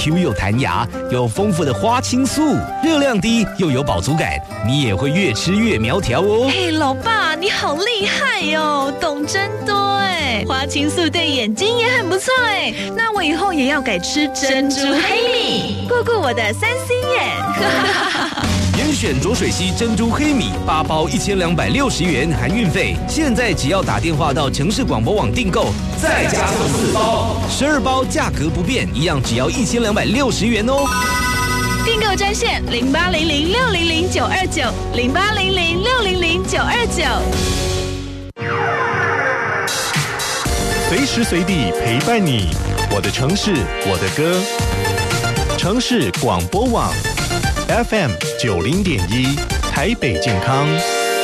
Q 有弹牙，有丰富的花青素，热量低又有饱足感，你也会越吃越苗条哦。 嘿，老爸，你好厉害哟，懂真多哎！花青素对眼睛也很不错哎，那我以后也要改吃珍珠黑米，顾顾我的3C 眼。 严选浊水溪珍珠黑米8包1260元含运费，现在只要打电话到城市广播网订购，再加送4包，12包价格不变，一样只要1260元哦。 订购专线0800600929 0800600929。 随时随地陪伴你，我的城市，我的歌。城市广播网 FM 90.1，台北健康。